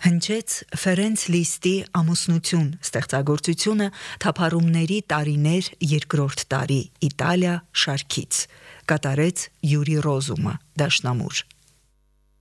Հնչեց Ֆերենց Լիստի ամուսնություն ստեղծագործությունը թափառումների տարիներ երկրորդ տարի Իտալիա շարքից կատարեց Յուրի Ռոզումը դաշնամուր